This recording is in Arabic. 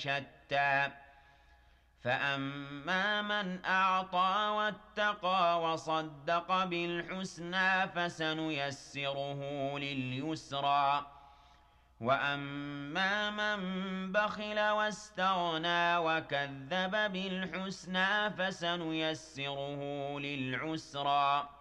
شتى فأما من أعطى واتقى وصدق بالحسنى فسنيسره لليسرى وأما من بخل واستغنى وكذب بالحسنى فسنيسره للعسرى